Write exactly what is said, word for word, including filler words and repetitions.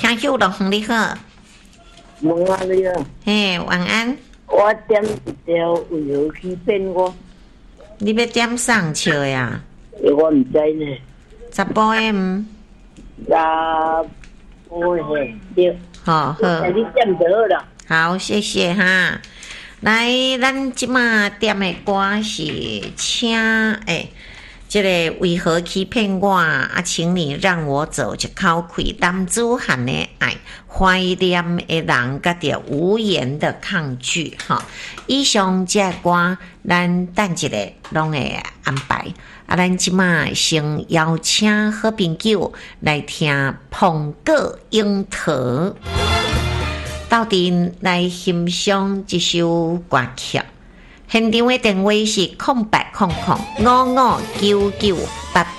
听休龙你好， 晚安你啊， 嘿，晚安。 我点一条为何去骗我？ 你要点上笑呀？ 我唔知呢。 十八点， 十我嘿对。 好好。 你点就好啦。 好，谢谢哈。来，咱即马点的歌是请诶，这个为何欺骗我啊？请你让我走一口气，男子汉的爱，怀念的人，甲着无言的抗拒哈。以上这歌，咱等一下拢会安排。啊，咱即马先邀请好朋友来听《苹果樱桃》。到底来欣赏这首歌曲，现场的电话是空白空空五五九九八